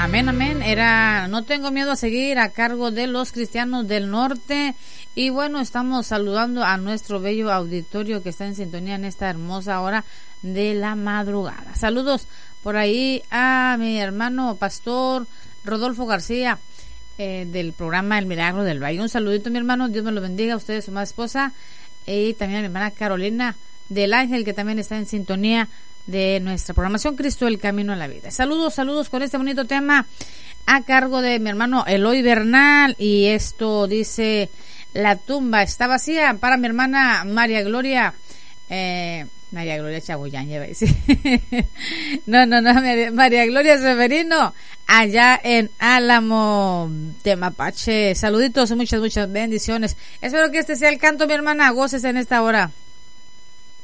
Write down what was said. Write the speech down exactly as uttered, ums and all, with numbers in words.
Amén, amén. Era No tengo miedo a seguir, a cargo de los cristianos del norte. Y bueno, estamos saludando a nuestro bello auditorio que está en sintonía en esta hermosa hora de la madrugada. Saludos por ahí a mi hermano pastor Rodolfo García, eh, del programa El Milagro del Valle. Un saludito, mi hermano, Dios me lo bendiga, a usted, su madre esposa, y también a mi hermana Carolina del Ángel, que también está en sintonía de nuestra programación Cristo, el Camino a la Vida. Saludos, saludos con este bonito tema a cargo de mi hermano Eloy Bernal, y esto dice: la tumba está vacía, para mi hermana María Gloria, eh, María Gloria Chagoyán, ya ves. no, no, no, María Gloria Severino, allá en Álamo, Temapache. Saluditos, muchas, muchas bendiciones. Espero que este sea el canto, mi hermana, goces en esta hora.